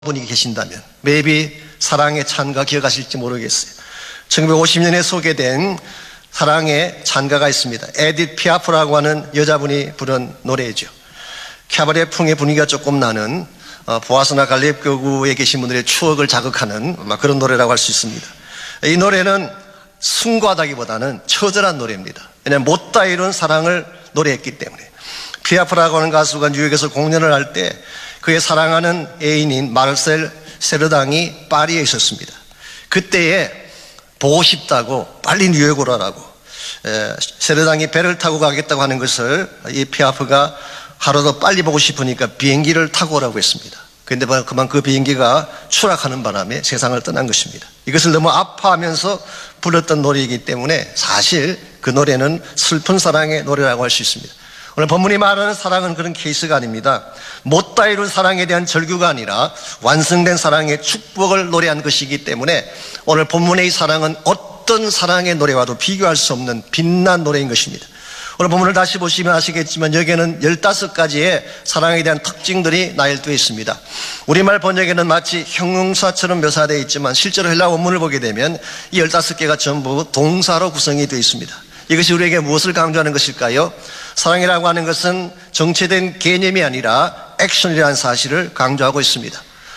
분이 계신다면 maybe 사랑의 찬가 기억하실지 모르겠어요. 1950년에 소개된 사랑의 찬가가 있습니다. 에디트 피아프라고 하는 여자분이 부른 노래죠. 캐바레 풍의 분위기가 조금 나는 보아스나 갈렙교구에 계신 분들의 추억을 자극하는 그런 노래라고 할 수 있습니다. 이 노래는 숭고하다기보다는 처절한 노래입니다. 왜냐하면 못다 이룬 사랑을 노래했기 때문에. 피아프라고 하는 가수가 뉴욕에서 공연을 할 때 그의 사랑하는 애인인 마르셀 세르당이 파리에 있었습니다. 그때에 보고 싶다고 빨리 뉴욕으로 오라고 세르당이 배를 타고 가겠다고 하는 것을 이 피아프가 하루 더 빨리 보고 싶으니까 비행기를 타고 오라고 했습니다. 그런데 그만 그 비행기가 추락하는 바람에 세상을 떠난 것입니다. 이것을 너무 아파하면서 불렀던 노래이기 때문에 사실 그 노래는 슬픈 사랑의 노래라고 할 수 있습니다. 오늘 본문이 말하는 사랑은 그런 케이스가 아닙니다. 못다 이룬 사랑에 대한 절규가 아니라 완성된 사랑의 축복을 노래한 것이기 때문에 오늘 본문의 이 사랑은 어떤 사랑의 노래와도 비교할 수 없는 빛난 노래인 것입니다. 오늘 본문을 다시 보시면 아시겠지만 여기에는 15가지의 사랑에 대한 특징들이 나열되어 있습니다. 우리말 번역에는 마치 형용사처럼 묘사되어 있지만 실제로 헬라 원문을 보게 되면 이 15개가 전부 동사로 구성이 되어 있습니다. 이것이 우리에게 무엇을 강조하는 것일까요? 사랑이라고 하는 것은 정체된 개념이 아니라 액션이라는 사실을 강조하고 있습니다.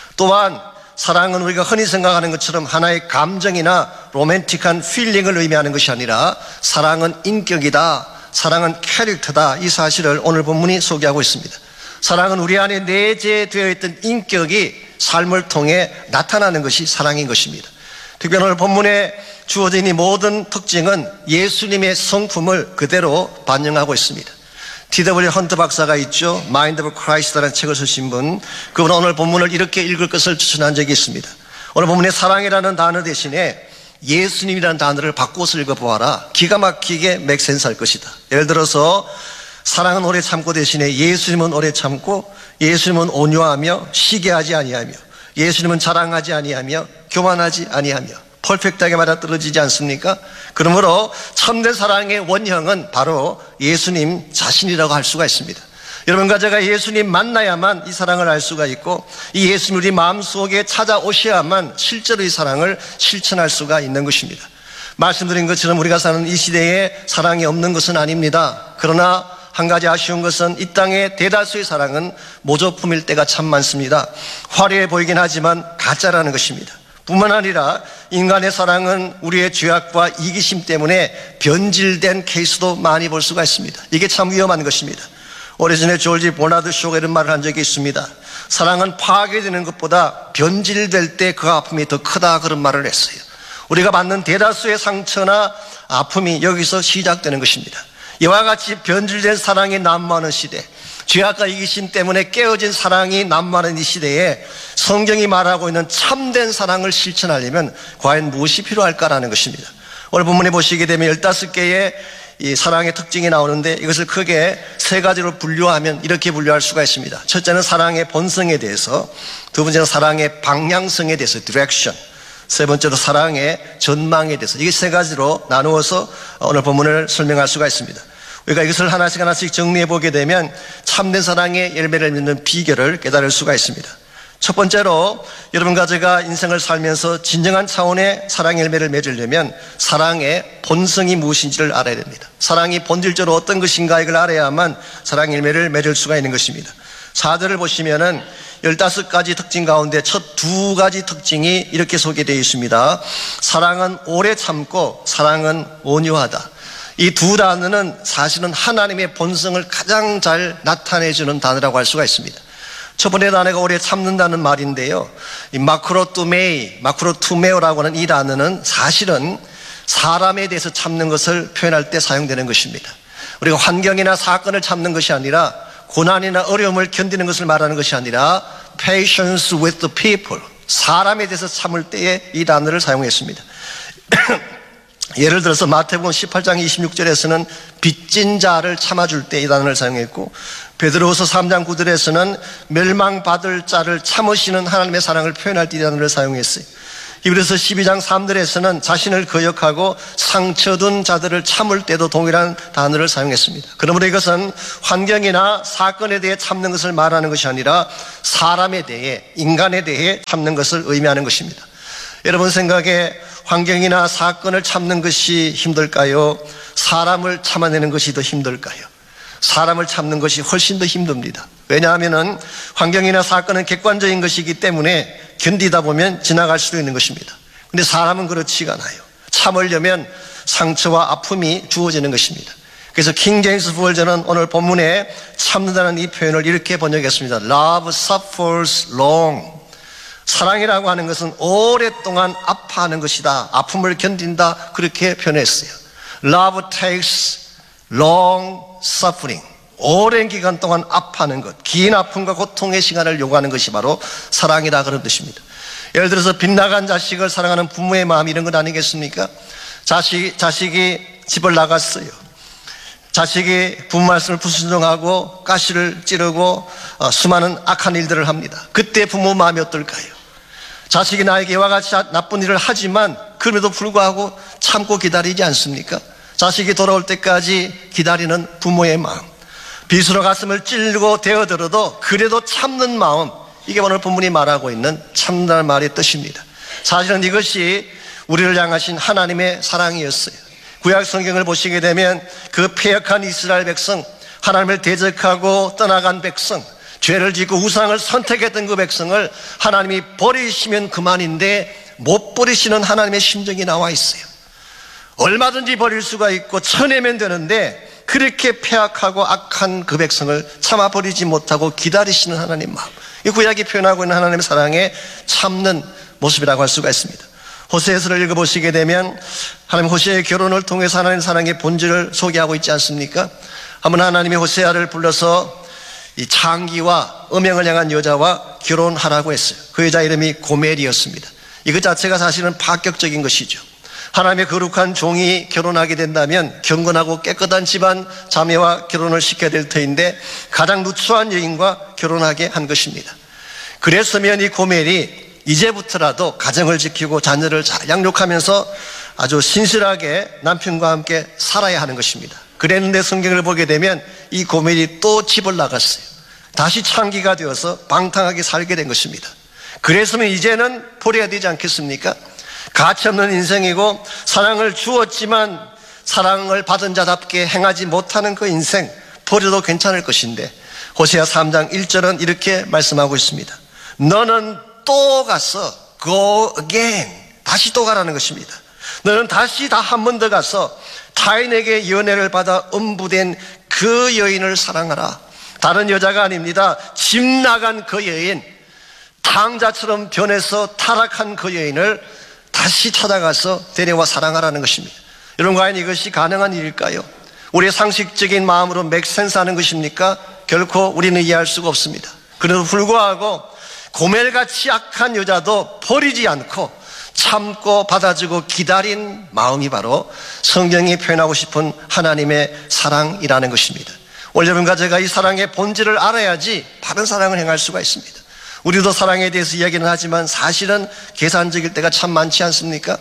또한 사랑은 우리가 흔히 생각하는 것처럼 하나의 감정이나 로맨틱한 필링을 의미하는 것이 아니라 사랑은 인격이다, 사랑은 캐릭터다, 이 사실을 오늘 본문이 소개하고 있습니다. 사랑은 우리 안에 내재되어 있던 인격이 삶을 통해 나타나는 것이 사랑인 것입니다. 특별히 오늘 본문에 주어진 이 모든 특징은 예수님의 성품을 그대로 반영하고 있습니다. T.W. 헌트 박사가 있죠. Mind of Christ라는 책을 쓰신 분, 그분은 오늘 본문을 이렇게 읽을 것을 추천한 적이 있습니다. 오늘 본문에 사랑이라는 단어 대신에 예수님이라는 단어를 바꿔서 읽어보아라. 기가 막히게 맥센스 할 것이다. 예를 들어서 사랑은 오래 참고 대신에 예수님은 오래 참고, 예수님은 온유하며 시기하지 아니하며, 예수님은 자랑하지 아니하며 교만하지 아니하며, 퍼펙트하게 맞아떨어지지 않습니까? 그러므로 참된 사랑의 원형은 바로 예수님 자신이라고 할 수가 있습니다. 여러분과 제가 예수님 만나야만 이 사랑을 알 수가 있고, 이 예수님 우리 마음속에 찾아오셔야만 실제로 이 사랑을 실천할 수가 있는 것입니다. 말씀드린 것처럼 우리가 사는 이 시대에 사랑이 없는 것은 아닙니다. 그러나 한 가지 아쉬운 것은 이 땅의 대다수의 사랑은 모조품일 때가 참 많습니다. 화려해 보이긴 하지만 가짜라는 것입니다. 뿐만 아니라 인간의 사랑은 우리의 죄악과 이기심 때문에 변질된 케이스도 많이 볼 수가 있습니다. 이게 참 위험한 것입니다. 오래전에 조지 버나드 쇼가 이런 말을 한 적이 있습니다. 사랑은 파괴되는 것보다 변질될 때 그 아픔이 더 크다, 그런 말을 했어요. 우리가 받는 대다수의 상처나 아픔이 여기서 시작되는 것입니다. 이와 같이 변질된 사랑이 난무하는 시대, 죄악과 이기심 때문에 깨어진 사랑이 난무하는 이 시대에 성경이 말하고 있는 참된 사랑을 실천하려면 과연 무엇이 필요할까라는 것입니다. 오늘 본문에 보시게 되면 15개의 이 사랑의 특징이 나오는데 이것을 크게 3가지로 분류하면 이렇게 분류할 수가 있습니다. 첫째는 사랑의 본성에 대해서, 두 번째는 사랑의 방향성에 대해서 direction, 세 번째로 사랑의 전망에 대해서, 이게 3가지로 나누어서 오늘 본문을 설명할 수가 있습니다. 우리가 이것을 하나씩 정리해 보게 되면 참된 사랑의 열매를 맺는 비결을 깨달을 수가 있습니다. 첫 번째로 여러분과 제가 인생을 살면서 진정한 차원의 사랑의 열매를 맺으려면 사랑의 본성이 무엇인지를 알아야 됩니다. 사랑이 본질적으로 어떤 것인가, 이걸 알아야만 사랑의 열매를 맺을 수가 있는 것입니다. 4절을 보시면은 15가지 특징 가운데 첫 2가지 특징이 이렇게 소개되어 있습니다. 사랑은 오래 참고 사랑은 온유하다. 이 두 단어는 사실은 하나님의 본성을 가장 잘 나타내주는 단어라고 할 수가 있습니다. 첫 번째 단어가 오래 참는다는 말인데요. 이 마크로투메오라고 하는 이 단어는 사실은 사람에 대해서 참는 것을 표현할 때 사용되는 것입니다. 우리가 환경이나 사건을 참는 것이 아니라, 고난이나 어려움을 견디는 것을 말하는 것이 아니라 patience with the people, 사람에 대해서 참을 때에 이 단어를 사용했습니다. 예를 들어서 마태복음 18장 26절에서는 빚진 자를 참아줄 때 이 단어를 사용했고, 베드로후서 3장 9절에서는 멸망받을 자를 참으시는 하나님의 사랑을 표현할 때 이 단어를 사용했어요. 히브리서 12장 3절에서는 자신을 거역하고 상처둔 자들을 참을 때도 동일한 단어를 사용했습니다. 그러므로 이것은 환경이나 사건에 대해 참는 것을 말하는 것이 아니라 사람에 대해, 인간에 대해 참는 것을 의미하는 것입니다. 여러분 생각에 환경이나 사건을 참는 것이 힘들까요? 사람을 참아내는 것이 더 힘들까요? 사람을 참는 것이 훨씬 더 힘듭니다. 왜냐하면 환경이나 사건은 객관적인 것이기 때문에 견디다 보면 지나갈 수도 있는 것입니다. 그런데 사람은 그렇지가 않아요. 참으려면 상처와 아픔이 주어지는 것입니다. 그래서 킹 제임스 버전은 오늘 본문에 참는다는 이 표현을 이렇게 번역했습니다. Love suffers long. 사랑이라고 하는 것은 오랫동안 아파하는 것이다. 아픔을 견딘다. 그렇게 표현했어요. Love takes long suffering. 오랜 기간 동안 아파하는 것, 긴 아픔과 고통의 시간을 요구하는 것이 바로 사랑이다 그런 뜻입니다. 예를 들어서 빗나간 자식을 사랑하는 부모의 마음 이런 것 아니겠습니까? 자식이 집을 나갔어요. 자식이 부모 말씀을 불순종하고 가시를 찌르고 수많은 악한 일들을 합니다. 그때 부모 마음이 어떨까요? 자식이 나에게 이와 같이 나쁜 일을 하지만 그럼에도 불구하고 참고 기다리지 않습니까? 자식이 돌아올 때까지 기다리는 부모의 마음, 빗으로 가슴을 찔고 대어들어도 그래도 참는 마음, 이게 오늘 본문이 말하고 있는 참는다는 말의 뜻입니다. 사실은 이것이 우리를 향하신 하나님의 사랑이었어요. 구약 성경을 보시게 되면 그 패역한 이스라엘 백성, 하나님을 대적하고 떠나간 백성, 죄를 짓고 우상을 선택했던 그 백성을 하나님이 버리시면 그만인데 못 버리시는 하나님의 심정이 나와 있어요. 얼마든지 버릴 수가 있고 쳐내면 되는데 그렇게 패악하고 악한 그 백성을 참아버리지 못하고 기다리시는 하나님 마음, 이 구약이 표현하고 있는 하나님의 사랑에 참는 모습이라고 할 수가 있습니다. 호세아서를 읽어보시게 되면 하나님 호세아의 결혼을 통해서 하나님 사랑의 본질을 소개하고 있지 않습니까? 한번 하나님이 호세아를 불러서 이 창기와 음행을 향한 여자와 결혼하라고 했어요. 그 여자 이름이 고멜이었습니다. 이것 자체가 사실은 파격적인 것이죠. 하나님의 거룩한 종이 결혼하게 된다면 경건하고 깨끗한 집안 자매와 결혼을 시켜야 될 터인데 가장 누추한 여인과 결혼하게 한 것입니다. 그랬으면 이 고멜이 이제부터라도 가정을 지키고 자녀를 잘 양육하면서 아주 신실하게 남편과 함께 살아야 하는 것입니다. 그랬는데 성경을 보게 되면 이 고멜이 또 집을 나갔어요. 다시 창기가 되어서 방탕하게 살게 된 것입니다. 그랬으면 이제는 버려야 되지 않겠습니까? 가치없는 인생이고 사랑을 주었지만 사랑을 받은 자답게 행하지 못하는 그 인생 버려도 괜찮을 것인데 호세아 3장 1절은 이렇게 말씀하고 있습니다. 너는 또 가서 go again, 다시 또 가라는 것입니다. 너는 다시 다 한 번 더 가서 타인에게 연애를 받아 음부된 그 여인을 사랑하라. 다른 여자가 아닙니다. 집 나간 그 여인, 탕자처럼 변해서 타락한 그 여인을 다시 찾아가서 데려와 사랑하라는 것입니다. 여러분, 과연 이것이 가능한 일일까요? 우리의 상식적인 마음으로 맥센스 하는 것입니까? 결코 우리는 이해할 수가 없습니다. 그래도 불구하고 고멜같이 악한 여자도 버리지 않고 참고 받아주고 기다린 마음이 바로 성경이 표현하고 싶은 하나님의 사랑이라는 것입니다. 오늘 여러분과 제가 이 사랑의 본질을 알아야지 바른 사랑을 행할 수가 있습니다. 우리도 사랑에 대해서 이야기는 하지만 사실은 계산적일 때가 참 많지 않습니까?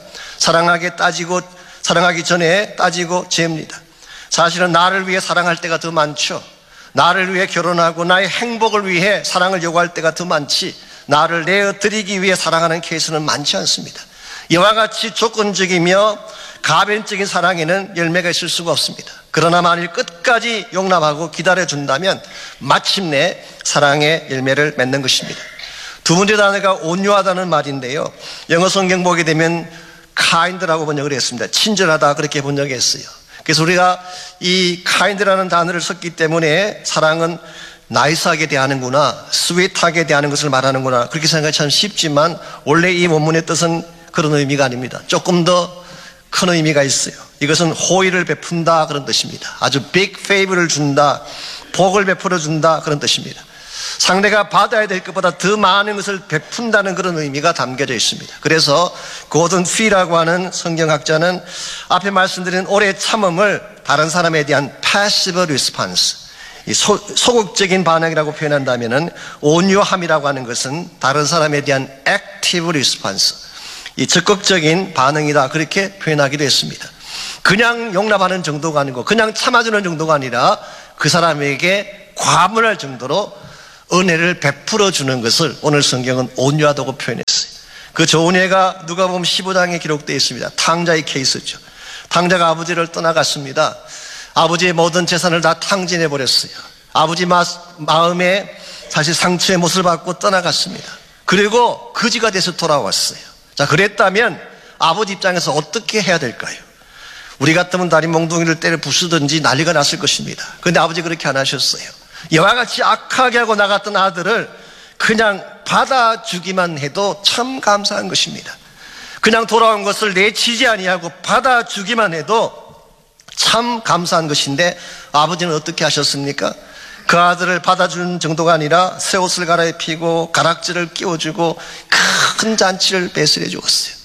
사랑하기 전에 따지고 잽니다. 사실은 나를 위해 사랑할 때가 더 많죠. 나를 위해 결혼하고 나의 행복을 위해 사랑을 요구할 때가 더 많지, 나를 내어드리기 위해 사랑하는 케이스는 많지 않습니다. 이와 같이 조건적이며 가변적인 사랑에는 열매가 있을 수가 없습니다. 그러나 만일 끝까지 용납하고 기다려준다면 마침내 사랑의 열매를 맺는 것입니다. 두 번째 단어가 온유하다는 말인데요, 영어 성경 보게 되면 kind라고 번역을 했습니다. 친절하다 그렇게 번역했어요. 그래서 우리가 이 kind라는 단어를 썼기 때문에 사랑은 나이스하게 대하는구나, 스윗하게 대하는 것을 말하는구나, 그렇게 생각하기 참 쉽지만 원래 이 원문의 뜻은 그런 의미가 아닙니다. 조금 더 큰 의미가 있어요. 이것은 호의를 베푼다 그런 뜻입니다. 아주 big favor를 준다, 복을 베풀어 준다 그런 뜻입니다. 상대가 받아야 될 것보다 더 많은 것을 베푼다는 그런 의미가 담겨져 있습니다. 그래서 고든 피라고 하는 성경학자는 앞에 말씀드린 오래 참음을 다른 사람에 대한 passive response, 소극적인 반응이라고 표현한다면 온유함이라고 하는 것은 다른 사람에 대한 active response, 이 적극적인 반응이다, 그렇게 표현하기도 했습니다. 그냥 용납하는 정도가 아니고 그냥 참아주는 정도가 아니라 그 사람에게 과분할 정도로 은혜를 베풀어 주는 것을 오늘 성경은 온유하다고 표현했어요. 그 좋은 예가 누가복음 15장에 기록되어 있습니다. 탕자의 케이스죠. 탕자가 아버지를 떠나갔습니다. 아버지의 모든 재산을 다 탕진해 버렸어요. 아버지 마음에 사실 상처의 못을 받고 떠나갔습니다. 그리고 거지가 돼서 돌아왔어요. 자, 그랬다면 아버지 입장에서 어떻게 해야 될까요? 우리 같으면 다리 몽둥이를 때려 부수든지 난리가 났을 것입니다. 그런데 아버지 그렇게 안 하셨어요. 이와 같이 악하게 하고 나갔던 아들을 그냥 받아주기만 해도 참 감사한 것입니다. 그냥 돌아온 것을 내치지 아니하고 받아주기만 해도 참 감사한 것인데 아버지는 어떻게 하셨습니까? 그 아들을 받아주는 정도가 아니라 새 옷을 갈아입히고 가락지를 끼워주고 큰 잔치를 배설해 주었어요.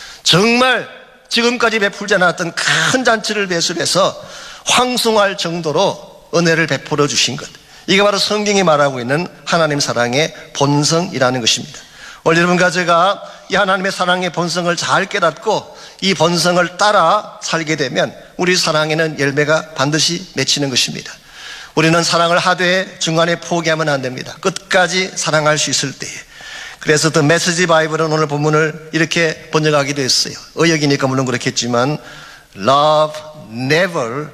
정말 지금까지 베풀지 않았던 큰 잔치를 배설해서 황송할 정도로 은혜를 베풀어 주신 것, 이게 바로 성경이 말하고 있는 하나님 사랑의 본성이라는 것입니다. 오늘 여러분과 제가 이 하나님의 사랑의 본성을 잘 깨닫고 이 본성을 따라 살게 되면 우리 사랑에는 열매가 반드시 맺히는 것입니다. 우리는 사랑을 하되 중간에 포기하면 안 됩니다. 끝까지 사랑할 수 있을 때에. 그래서 The Message 바이블은 오늘 본문을 이렇게 번역하기도 했어요. 의역이니까 물론 그렇겠지만 Love never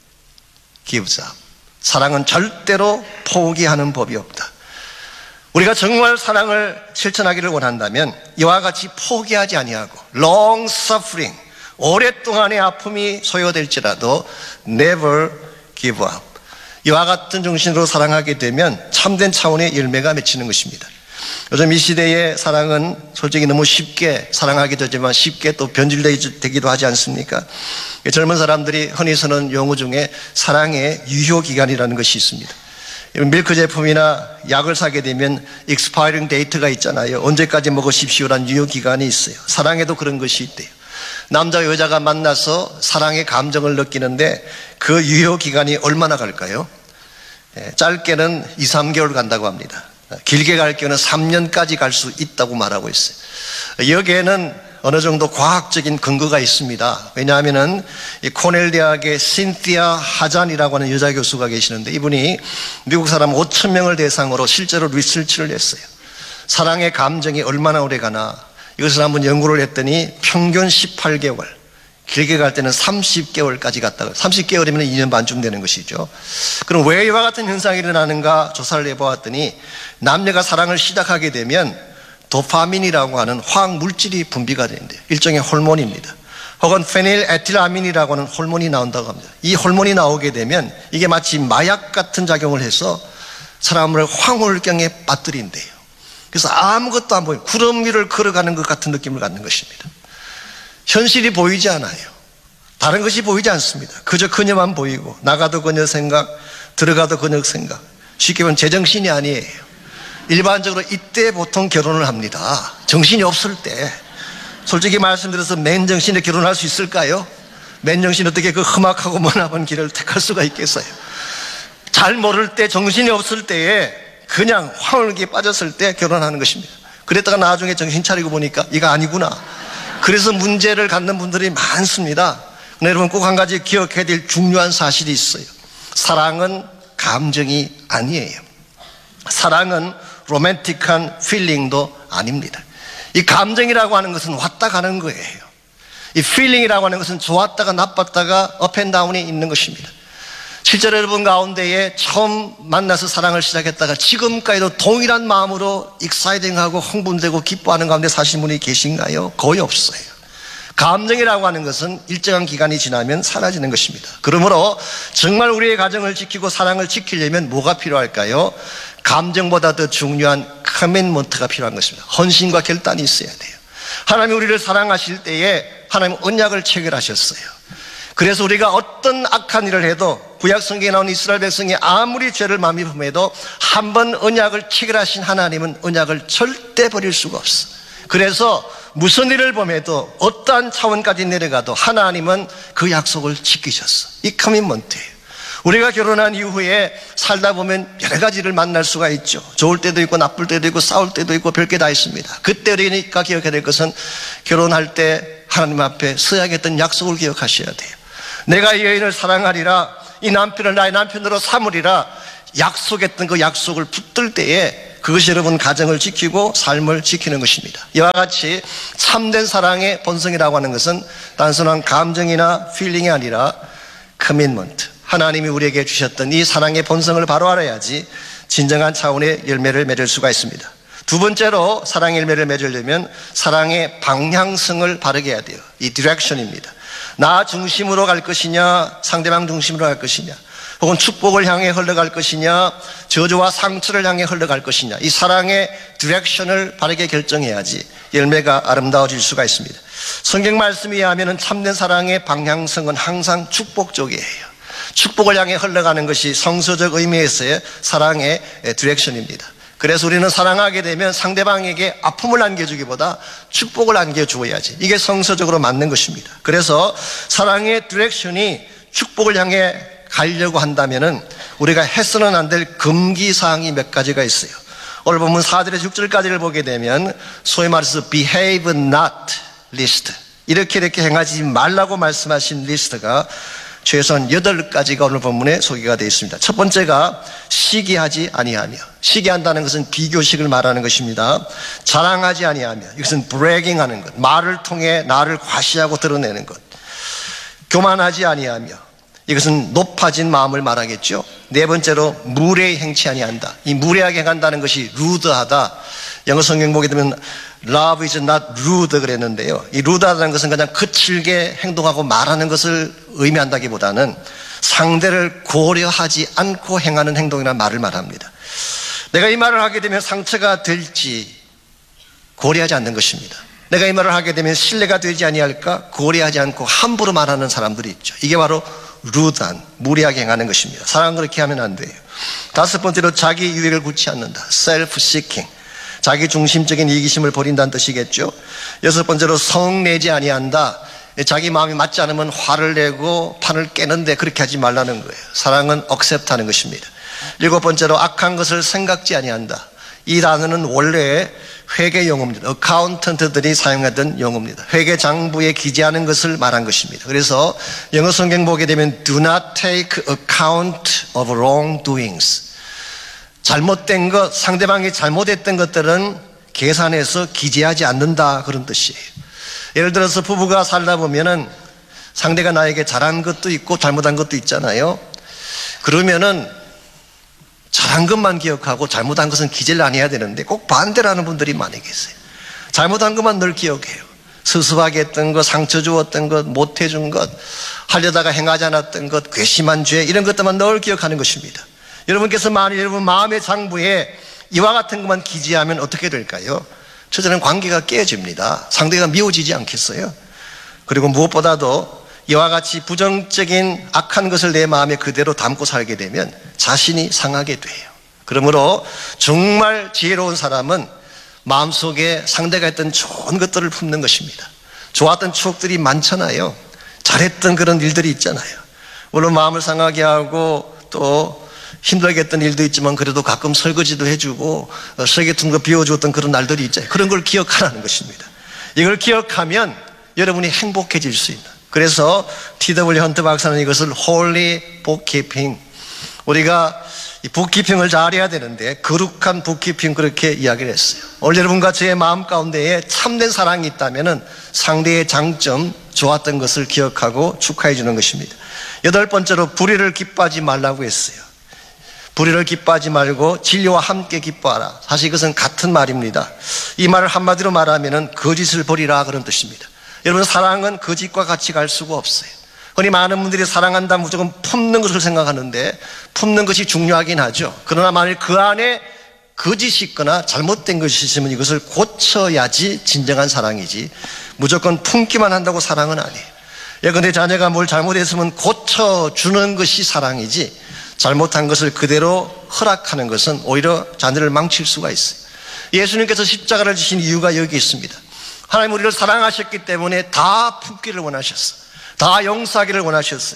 gives up. 사랑은 절대로 포기하는 법이 없다. 우리가 정말 사랑을 실천하기를 원한다면 이와 같이 포기하지 아니하고 long suffering, 오랫동안의 아픔이 소요될지라도 never give up, 이와 같은 정신으로 사랑하게 되면 참된 차원의 열매가 맺히는 것입니다. 요즘 이 시대의 사랑은 솔직히 너무 쉽게 사랑하게 되지만 쉽게 또 변질되기도 하지 않습니까? 젊은 사람들이 흔히 쓰는 용어 중에 사랑의 유효기간이라는 것이 있습니다. 밀크 제품이나 약을 사게 되면 expiring date가 있잖아요. 언제까지 먹으십시오라는 유효기간이 있어요. 사랑에도 그런 것이 있대요. 남자 여자가 만나서 사랑의 감정을 느끼는데 그 유효기간이 얼마나 갈까요? 짧게는 2, 3개월 간다고 합니다. 길게 갈 경우는 3년까지 갈 수 있다고 말하고 있어요. 여기에는 어느 정도 과학적인 근거가 있습니다. 왜냐하면은 이 코넬 대학의 신티아 하잔이라고 하는 여자 교수가 계시는데 이분이 미국 사람 5,000명을 대상으로 실제로 리서치를 했어요. 사랑의 감정이 얼마나 오래 가나 이것을 한번 연구를 했더니 평균 18개월, 길게 갈 때는 30개월까지 갔다고. 30개월이면 2년 반쯤 되는 것이죠. 그럼 왜 이와 같은 현상이 일어나는가 조사를 해보았더니 남녀가 사랑을 시작하게 되면 도파민이라고 하는 화학 물질이 분비가 되는데요. 일종의 호르몬입니다. 혹은 페닐에틸아민이라고 하는 호르몬이 나온다고 합니다. 이 호르몬이 나오게 되면 이게 마치 마약 같은 작용을 해서 사람을 황홀경에 빠뜨린대요. 그래서 아무것도 안 보여요. 구름 위를 걸어가는 것 같은 느낌을 갖는 것입니다. 현실이 보이지 않아요. 다른 것이 보이지 않습니다. 그저 그녀만 보이고 나가도 그녀 생각, 들어가도 그녀 생각. 쉽게 보면 제정신이 아니에요. 일반적으로 이때 보통 결혼을 합니다. 정신이 없을 때. 솔직히 말씀드려서 맨정신에 결혼할 수 있을까요? 맨정신 어떻게 그 험악하고 머나먼 길을 택할 수가 있겠어요? 잘 모를 때, 정신이 없을 때에 그냥 황홀기에 빠졌을 때 결혼하는 것입니다. 그랬다가 나중에 정신 차리고 보니까 이거 아니구나. 그래서 문제를 갖는 분들이 많습니다. 근데 여러분 꼭 한 가지 기억해야 될 중요한 사실이 있어요. 사랑은 감정이 아니에요. 사랑은 로맨틱한 필링도 아닙니다. 이 감정이라고 하는 것은 왔다 가는 거예요. 이 필링이라고 하는 것은 좋았다가 나빴다가 업앤다운이 있는 것입니다. 실제로 여러분 가운데에 처음 만나서 사랑을 시작했다가 지금까지도 동일한 마음으로 익사이딩하고 흥분되고 기뻐하는 가운데 사신 분이 계신가요? 거의 없어요. 감정이라고 하는 것은 일정한 기간이 지나면 사라지는 것입니다. 그러므로 정말 우리의 가정을 지키고 사랑을 지키려면 뭐가 필요할까요? 감정보다 더 중요한 커밋먼트가 필요한 것입니다. 헌신과 결단이 있어야 돼요. 하나님이 우리를 사랑하실 때에 하나님은 언약을 체결하셨어요. 그래서 우리가 어떤 악한 일을 해도 구약 성경에 나온 이스라엘 백성이 아무리 죄를 마음이 품해도 한 번 언약을 체결하신 하나님은 언약을 절대 버릴 수가 없어. 그래서 무슨 일을 범해도 어떠한 차원까지 내려가도 하나님은 그 약속을 지키셨어. 이 커밋먼트예요. 우리가 결혼한 이후에 살다 보면 여러 가지를 만날 수가 있죠. 좋을 때도 있고 나쁠 때도 있고 싸울 때도 있고 별게 다 있습니다. 그때니까 기억해야 될 것은 결혼할 때 하나님 앞에 서약했던 약속을 기억하셔야 돼요. 내가 이 여인을 사랑하리라, 이 남편을 나의 남편으로 삼으리라 약속했던 그 약속을 붙들 때에 그것이 여러분 가정을 지키고 삶을 지키는 것입니다. 이와 같이 참된 사랑의 본성이라고 하는 것은 단순한 감정이나 필링이 아니라 커밋먼트, 하나님이 우리에게 주셨던 이 사랑의 본성을 바로 알아야지 진정한 차원의 열매를 맺을 수가 있습니다. 두 번째로 사랑의 열매를 맺으려면 사랑의 방향성을 바르게 해야 돼요. 이 디렉션입니다. 나 중심으로 갈 것이냐, 상대방 중심으로 갈 것이냐, 혹은 축복을 향해 흘러갈 것이냐, 저주와 상처를 향해 흘러갈 것이냐, 이 사랑의 디렉션을 바르게 결정해야지 열매가 아름다워질 수가 있습니다. 성경 말씀에 의하면 참된 사랑의 방향성은 항상 축복 쪽이에요. 축복을 향해 흘러가는 것이 성서적 의미에서의 사랑의 디렉션입니다. 그래서 우리는 사랑하게 되면 상대방에게 아픔을 안겨주기보다 축복을 안겨주어야지, 이게 성서적으로 맞는 것입니다. 그래서 사랑의 디렉션이 축복을 향해 가려고 한다면은 우리가 해서는 안 될 금기사항이 몇 가지가 있어요. 오늘 본문 4절에서 6절까지를 보게 되면 소위 말해서 behave not list, 이렇게 행하지 말라고 말씀하신 리스트가 최소한 8가지가 오늘 본문에 소개가 되어 있습니다. 첫 번째가 시기하지 아니하며, 시기한다는 것은 비교식을 말하는 것입니다. 자랑하지 아니하며, 이것은 bragging하는 것, 말을 통해 나를 과시하고 드러내는 것. 교만하지 아니하며, 이것은 높아진 마음을 말하겠죠. 네 번째로 무례히 행치 아니한다. 이 무례하게 행한다는 것이 rude하다. 영어 성경 보게 되면 Love is not rude 그랬는데요, 이 rude하다는 것은 그냥 거칠게 행동하고 말하는 것을 의미한다기보다는 상대를 고려하지 않고 행하는 행동이라는 말을 말합니다. 내가 이 말을 하게 되면 상처가 될지 고려하지 않는 것입니다. 내가 이 말을 하게 되면 신뢰가 되지 아니할까 고려하지 않고 함부로 말하는 사람들이 있죠. 이게 바로 rude한, 무례하게 행하는 것입니다. 사랑은 그렇게 하면 안 돼요. 다섯 번째로 자기 유익을 굳지 않는다. self-seeking, 자기 중심적인 이기심을 버린다는 뜻이겠죠. 여섯 번째로 성내지 아니한다. 자기 마음이 맞지 않으면 화를 내고 판을 깨는데 그렇게 하지 말라는 거예요. 사랑은 accept하는 것입니다. 일곱 번째로 악한 것을 생각지 아니한다. 이 단어는 원래 회계 용어입니다. 어카운턴트들이 사용하던 용어입니다. 회계 장부에 기재하는 것을 말한 것입니다. 그래서 영어 성경 보게 되면 do not take account of wrongdoings, 잘못된 것, 상대방이 잘못했던 것들은 계산해서 기재하지 않는다, 그런 뜻이에요. 예를 들어서 부부가 살다 보면은 상대가 나에게 잘한 것도 있고 잘못한 것도 있잖아요. 그러면은 잘한 것만 기억하고 잘못한 것은 기재를 안 해야 되는데 꼭 반대라는 분들이 많이 계세요. 잘못한 것만 늘 기억해요. 스스하게 했던 것, 상처 주었던 것, 못해준 것, 하려다가 행하지 않았던 것, 괘씸한 죄, 이런 것들만 늘 기억하는 것입니다. 여러분께서 만일 여러분 마음의 장부에 이와 같은 것만 기재하면 어떻게 될까요? 첫째는 관계가 깨집니다. 상대가 미워지지 않겠어요? 그리고 무엇보다도 이와 같이 부정적인 악한 것을 내 마음에 그대로 담고 살게 되면 자신이 상하게 돼요. 그러므로 정말 지혜로운 사람은 마음속에 상대가 했던 좋은 것들을 품는 것입니다. 좋았던 추억들이 많잖아요. 잘했던 그런 일들이 있잖아요. 물론 마음을 상하게 하고 또 힘들게 했던 일도 있지만 그래도 가끔 설거지도 해주고 쓰레기 통 거 비워주었던 그런 날들이 있잖아요. 그런 걸 기억하라는 것입니다. 이걸 기억하면 여러분이 행복해질 수 있는, 그래서 T.W. 헌트 박사는 이것을 Holy Bookkeeping, 우리가 이 북키핑을 잘해야 되는데 거룩한 북키핑, 그렇게 이야기를 했어요. 오늘 여러분과 저의 마음 가운데에 참된 사랑이 있다면 상대의 장점, 좋았던 것을 기억하고 축하해 주는 것입니다. 여덟 번째로 불의를 기뻐하지 말라고 했어요. 불의를 기뻐하지 말고 진리와 함께 기뻐하라. 사실 이것은 같은 말입니다. 이 말을 한마디로 말하면 거짓을 버리라, 그런 뜻입니다. 여러분, 사랑은 거짓과 같이 갈 수가 없어요. 흔히 많은 분들이 사랑한다 무조건 품는 것을 생각하는데 품는 것이 중요하긴 하죠. 그러나 만일 그 안에 거짓이 있거나 잘못된 것이 있으면 이것을 고쳐야지 진정한 사랑이지, 무조건 품기만 한다고 사랑은 아니에요. 예컨대 자녀가 뭘 잘못했으면 고쳐주는 것이 사랑이지, 잘못한 것을 그대로 허락하는 것은 오히려 자녀를 망칠 수가 있어요. 예수님께서 십자가를 지신 이유가 여기 있습니다. 하나님 우리를 사랑하셨기 때문에 다 품기를 원하셨어요. 다 용서하기를 원하셨어요.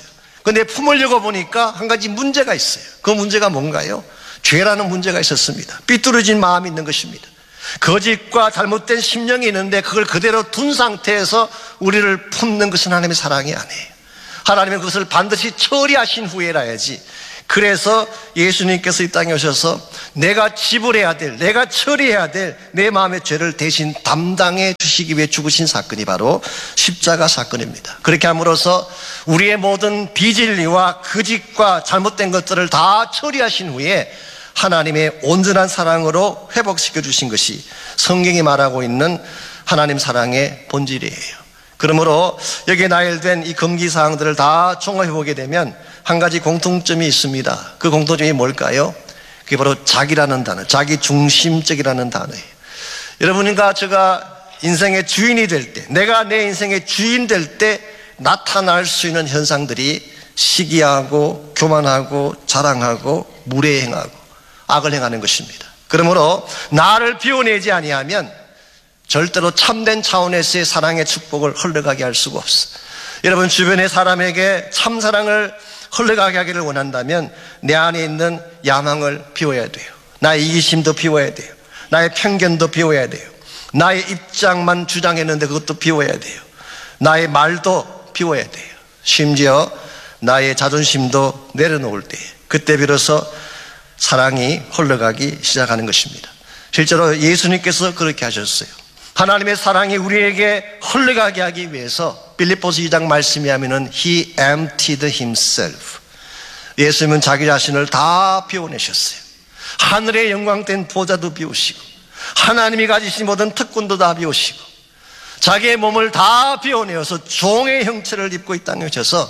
근데 품으려고 보니까 한 가지 문제가 있어요. 그 문제가 뭔가요? 죄라는 문제가 있었습니다. 삐뚤어진 마음이 있는 것입니다. 거짓과 잘못된 심령이 있는데 그걸 그대로 둔 상태에서 우리를 품는 것은 하나님의 사랑이 아니에요. 하나님은 그것을 반드시 처리하신 후에라야지. 그래서 예수님께서 이 땅에 오셔서 내가 지불해야 될, 내가 처리해야 될 내 마음의 죄를 대신 담당해 주시기 위해 죽으신 사건이 바로 십자가 사건입니다. 그렇게 함으로써 우리의 모든 비진리와 거짓과 잘못된 것들을 다 처리하신 후에 하나님의 온전한 사랑으로 회복시켜 주신 것이 성경이 말하고 있는 하나님 사랑의 본질이에요. 그러므로 여기에 나열된 이 금기사항들을 다 종합해 보게 되면 한 가지 공통점이 있습니다. 그 공통점이 뭘까요? 그게 바로 자기라는 단어, 자기 중심적이라는 단어예요. 여러분과 제가 인생의 주인이 될 때, 내가 내 인생의 주인 될 때 나타날 수 있는 현상들이 시기하고 교만하고 자랑하고 무례행하고 악을 행하는 것입니다. 그러므로 나를 비워내지 아니하면 절대로 참된 차원에서의 사랑의 축복을 흘러가게 할 수가 없어. 여러분 주변의 사람에게 참사랑을 흘러가게 하기를 원한다면 내 안에 있는 야망을 비워야 돼요. 나의 이기심도 비워야 돼요. 나의 편견도 비워야 돼요. 나의 입장만 주장했는데 그것도 비워야 돼요. 나의 말도 비워야 돼요. 심지어 나의 자존심도 내려놓을 때 그때 비로소 사랑이 흘러가기 시작하는 것입니다. 실제로 예수님께서 그렇게 하셨어요. 하나님의 사랑이 우리에게 흘러가게 하기 위해서 빌립보서 2장 말씀에 하면은 He emptied himself. 예수님은 자기 자신을 다 비워내셨어요. 하늘의 영광된 보좌도 비우시고 하나님이 가지신 모든 특권도 다 비우시고 자기의 몸을 다 비워내어서 종의 형체를 입고 이 땅에 오셔서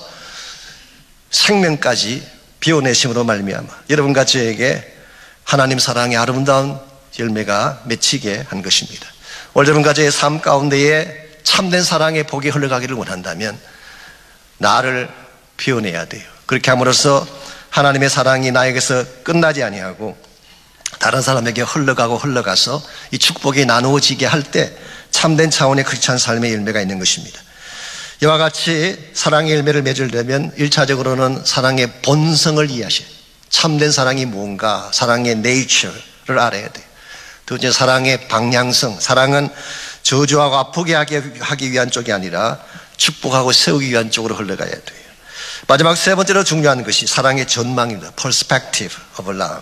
생명까지 비워내심으로 말미암아 여러분과 저에게 하나님 사랑의 아름다운 열매가 맺히게 한 것입니다. 오늘 여러분과 저의 삶 가운데에 참된 사랑의 복이 흘러가기를 원한다면 나를 비워내야 돼요. 그렇게 함으로써 하나님의 사랑이 나에게서 끝나지 아니하고 다른 사람에게 흘러가서 이 축복이 나누어지게 할 때 참된 차원의 크리스찬 삶의 열매가 있는 것입니다. 이와 같이 사랑의 열매를 맺으려면 1차적으로는 사랑의 본성을 이해하셔야 돼요. 참된 사랑이 뭔가, 사랑의 네이처를 알아야 돼요. 두 번째, 사랑의 방향성. 사랑은 저주하고 아프게 하기 위한 쪽이 아니라 축복하고 세우기 위한 쪽으로 흘러가야 돼요. 마지막 세 번째로 중요한 것이 사랑의 전망입니다. Perspective of love.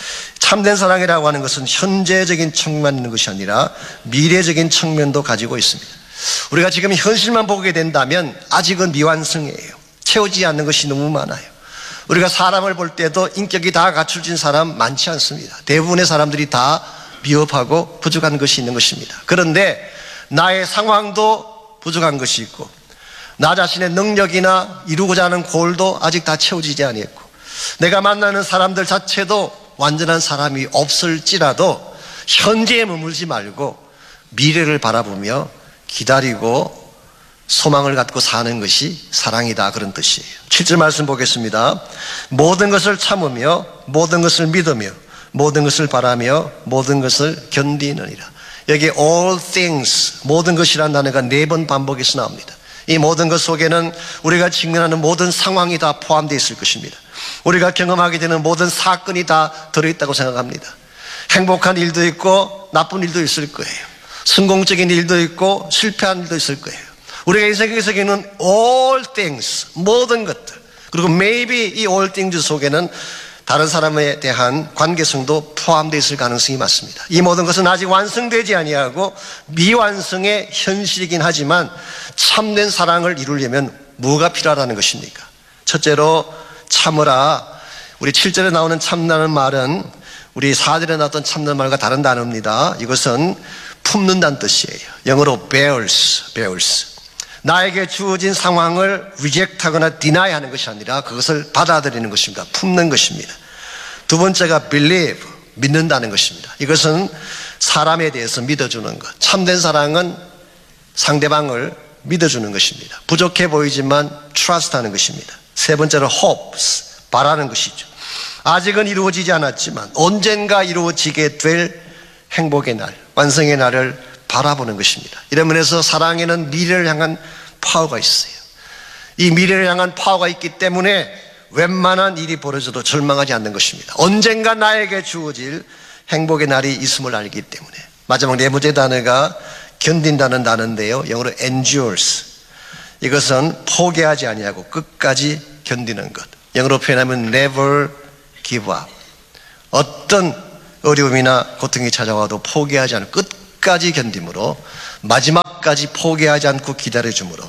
참된 사랑이라고 하는 것은 현재적인 측면만 있는 것이 아니라 미래적인 측면도 가지고 있습니다. 우리가 지금 현실만 보게 된다면 아직은 미완성이에요. 채우지 않는 것이 너무 많아요. 우리가 사람을 볼 때도 인격이 다 갖춰진 사람 많지 않습니다. 대부분의 사람들이 다 미흡하고 부족한 것이 있는 것입니다. 그런데 나의 상황도 부족한 것이 있고 나 자신의 능력이나 이루고자 하는 골도 아직 다 채워지지 않았고 내가 만나는 사람들 자체도 완전한 사람이 없을지라도 현재에 머물지 말고 미래를 바라보며 기다리고 소망을 갖고 사는 것이 사랑이다, 그런 뜻이에요. 7절 말씀 보겠습니다. 모든 것을 참으며 모든 것을 믿으며 모든 것을 바라며 모든 것을 견디느니라. 여기 all things, 모든 것이라는 단어가 4번 반복해서 나옵니다. 이 모든 것 속에는 우리가 직면하는 모든 상황이 다 포함되어 있을 것입니다. 우리가 경험하게 되는 모든 사건이 다 들어있다고 생각합니다. 행복한 일도 있고 나쁜 일도 있을 거예요. 성공적인 일도 있고 실패한 일도 있을 거예요. 우리가 인생에서는 all things, 모든 것들, 그리고 maybe 이 all things 속에는 다른 사람에 대한 관계성도 포함되어 있을 가능성이 많습니다. 이 모든 것은 아직 완성되지 아니하고 미완성의 현실이긴 하지만 참된 사랑을 이루려면 뭐가 필요하다는 것입니까? 첫째로 참으라. 우리 7절에 나오는 참라는 말은 우리 4절에 나왔던 참는 말과 다른 단어입니다. 이것은 품는다는 뜻이에요. 영어로 bears. 나에게 주어진 상황을 reject하거나 deny 하는 것이 아니라 그것을 받아들이는 것입니다. 품는 것입니다. 두 번째가 believe, 믿는다는 것입니다. 이것은 사람에 대해서 믿어주는 것. 참된 사랑은 상대방을 믿어주는 것입니다. 부족해 보이지만 trust하는 것입니다. 세 번째로 hopes, 바라는 것이죠. 아직은 이루어지지 않았지만 언젠가 이루어지게 될 행복의 날, 완성의 날을 바라보는 것입니다. 이런 면에서 사랑에는 미래를 향한 파워가 있어요. 이 미래를 향한 파워가 있기 때문에 웬만한 일이 벌어져도 절망하지 않는 것입니다. 언젠가 나에게 주어질 행복의 날이 있음을 알기 때문에. 마지막 네 번째 단어가 견딘다는 단어인데요, 영어로 endures. 이것은 포기하지 아니하고 끝까지 견디는 것. 영어로 표현하면 never give up. 어떤 어려움이나 고통이 찾아와도 포기하지 않고 끝까지 견딤으로, 마지막까지 포기하지 않고 기다려줌으로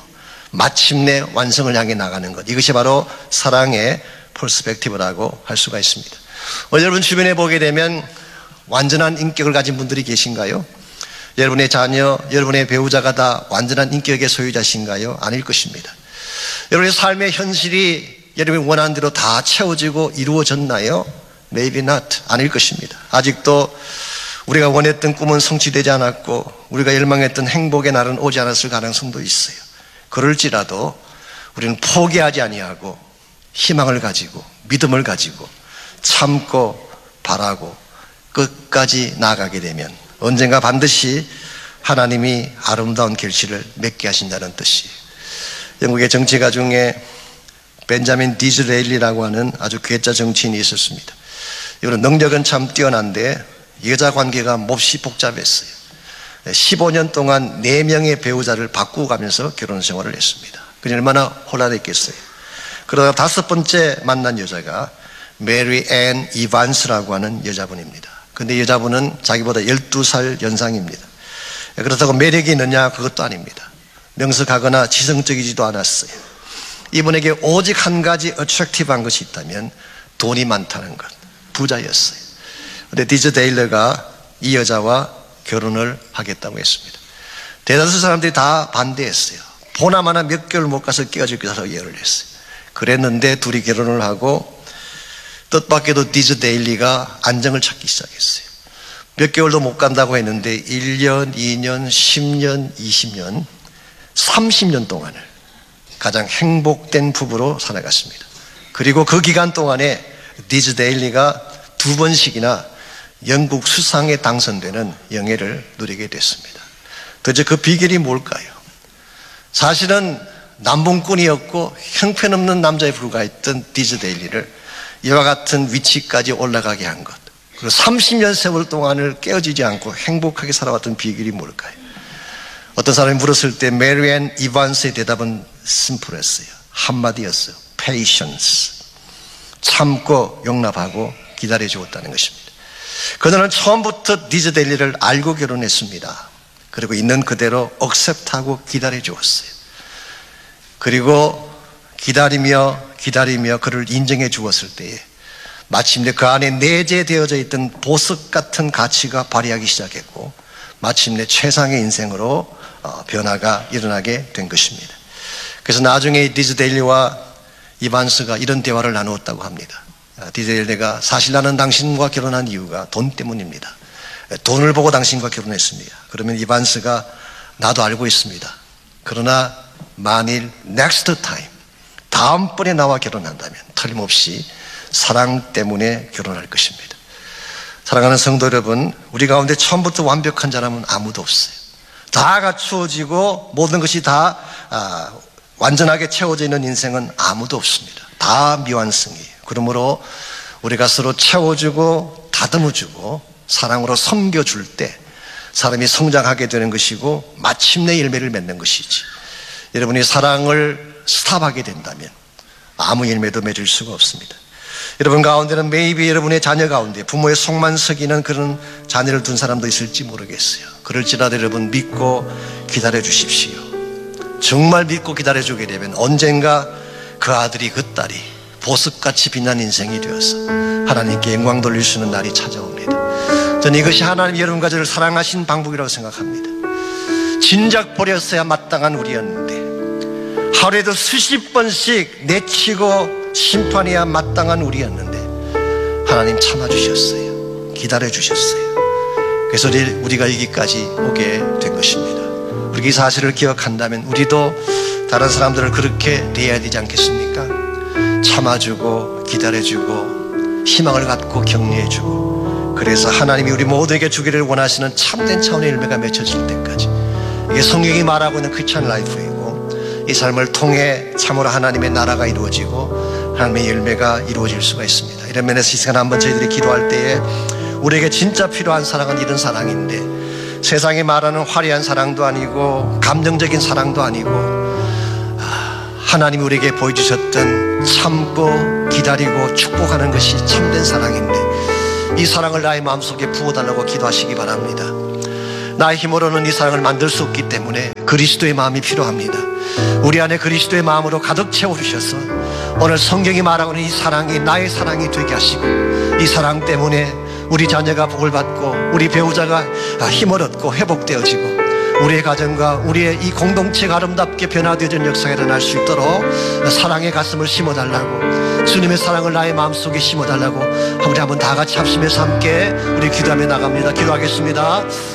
마침내 완성을 향해 나가는 것. 이것이 바로 사랑의 퍼스펙티브라고 할 수가 있습니다. 여러분 주변에 보게 되면 완전한 인격을 가진 분들이 계신가요? 여러분의 자녀, 여러분의 배우자가 다 완전한 인격의 소유자신가요? 아닐 것입니다. 여러분의 삶의 현실이 여러분이 원하는 대로 다 채워지고 이루어졌나요? Maybe not. 아닐 것입니다. 아직도 우리가 원했던 꿈은 성취되지 않았고 우리가 열망했던 행복의 날은 오지 않았을 가능성도 있어요. 그럴지라도 우리는 포기하지 아니하고 희망을 가지고 믿음을 가지고 참고 바라고 끝까지 나아가게 되면 언젠가 반드시 하나님이 아름다운 결실을 맺게 하신다는 뜻이에요. 영국의 정치가 중에 벤자민 디즈레일리라고 하는 아주 괴짜 정치인이 있었습니다. 이분은 능력은 참 뛰어난데 여자 관계가 몹시 복잡했어요. 15년 동안 4명의 배우자를 바꾸고 가면서 결혼 생활을 했습니다. 그게 얼마나 혼란했겠어요. 그러다가 5번째 만난 여자가 메리 앤 이반스라고 하는 여자분입니다. 근데 여자분은 자기보다 12살 연상입니다. 그렇다고 매력이 있느냐? 그것도 아닙니다. 명석하거나 지성적이지도 않았어요. 이분에게 오직 한 가지 어트랙티브한 것이 있다면 돈이 많다는 것, 부자였어요. 그런데 디즈데일러가 이 여자와 결혼을 하겠다고 했습니다. 대다수 사람들이 다 반대했어요. 보나마나 몇 개월 못 가서 깨어질 거라고 예언을 했어요. 그랬는데 둘이 결혼을 하고 뜻밖에도 디즈데일리가 안정을 찾기 시작했어요. 몇 개월도 못 간다고 했는데 1년, 2년, 10년, 20년, 30년 동안을 가장 행복된 부부로 살아갔습니다. 그리고 그 기간 동안에 디즈데일리가 2번씩이나 영국 수상에 당선되는 영예를 누리게 됐습니다. 도대체 그 비결이 뭘까요? 사실은 남봉꾼이었고 형편없는 남자에 불과했던 디즈데일리를 이와 같은 위치까지 올라가게 한 것, 그리고 30년 세월 동안을 깨어지지 않고 행복하게 살아왔던 비결이 뭘까요? 어떤 사람이 물었을 때 메리 앤 이반스의 대답은 심플했어요. 한마디였어요. Patience. 참고 용납하고 기다려주었다는 것입니다. 그녀는 처음부터 디즈데일리를 알고 결혼했습니다. 그리고 있는 그대로 accept하고 기다려주었어요. 그리고 기다리며 그를 인정해 주었을 때에 마침내 그 안에 내재되어져 있던 보석 같은 가치가 발휘하기 시작했고 마침내 최상의 인생으로 변화가 일어나게 된 것입니다. 그래서 나중에 디즈데일리와 이반스가 이런 대화를 나누었다고 합니다. 디즈데일리가 사실 나는 당신과 결혼한 이유가 돈 때문입니다. 돈을 보고 당신과 결혼했습니다. 그러면 이반스가 나도 알고 있습니다. 그러나 만일 next time 다음번에 나와 결혼한다면 틀림없이 사랑 때문에 결혼할 것입니다. 사랑하는 성도 여러분, 우리 가운데 처음부터 완벽한 사람은 아무도 없어요. 다 갖추어지고 모든 것이 다 완전하게 채워져 있는 인생은 아무도 없습니다. 다 미완성이에요. 그러므로 우리가 서로 채워주고 다듬어주고 사랑으로 섬겨줄 때 사람이 성장하게 되는 것이고 마침내 열매를 맺는 것이지, 여러분이 사랑을 스탑하게 된다면 아무 열매도 맺을 수가 없습니다. 여러분 가운데는 maybe 여러분의 자녀 가운데 부모의 속만 썩이는 그런 자녀를 둔 사람도 있을지 모르겠어요. 그럴지라도 여러분 믿고 기다려 주십시오. 정말 믿고 기다려 주게 되면 언젠가 그 아들이 그 딸이 보석같이 빛난 인생이 되어서 하나님께 영광 돌릴 수 있는 날이 찾아옵니다. 저는 이것이 하나님 여러분과 저를 사랑하신 방법이라고 생각합니다. 진작 버렸어야 마땅한 우리였는데 하루에도 수십 번씩 내치고 심판해야 마땅한 우리였는데 하나님 참아주셨어요. 기다려주셨어요. 그래서 우리가 여기까지 오게 된 것입니다. 우리가 이 사실을 기억한다면 우리도 다른 사람들을 그렇게 대해야 되지 않겠습니까? 참아주고 기다려주고 희망을 갖고 격려해주고, 그래서 하나님이 우리 모두에게 주기를 원하시는 참된 차원의 열매가 맺혀질 때까지, 이게 성경이 말하고 있는 크리스찬 라이프이고 이 삶을 통해 참으로 하나님의 나라가 이루어지고 하나님의 열매가 이루어질 수가 있습니다. 이런 면에서 이 시간 한번 저희들이 기도할 때에 우리에게 진짜 필요한 사랑은 이런 사랑인데, 세상이 말하는 화려한 사랑도 아니고 감정적인 사랑도 아니고 하나님이 우리에게 보여주셨던 참고 기다리고 축복하는 것이 참된 사랑인데, 이 사랑을 나의 마음속에 부어달라고 기도하시기 바랍니다. 나의 힘으로는 이 사랑을 만들 수 없기 때문에 그리스도의 마음이 필요합니다. 우리 안에 그리스도의 마음으로 가득 채워주셔서 오늘 성경이 말하고 있는 이 사랑이 나의 사랑이 되게 하시고, 이 사랑 때문에 우리 자녀가 복을 받고 우리 배우자가 힘을 얻고 회복되어지고 우리의 가정과 우리의 이 공동체가 아름답게 변화되어지는 역사가 일어날 수 있도록 사랑의 가슴을 심어달라고, 주님의 사랑을 나의 마음속에 심어달라고 우리 한번 다 같이 합심해서 함께 우리 기도하며 나갑니다. 기도하겠습니다.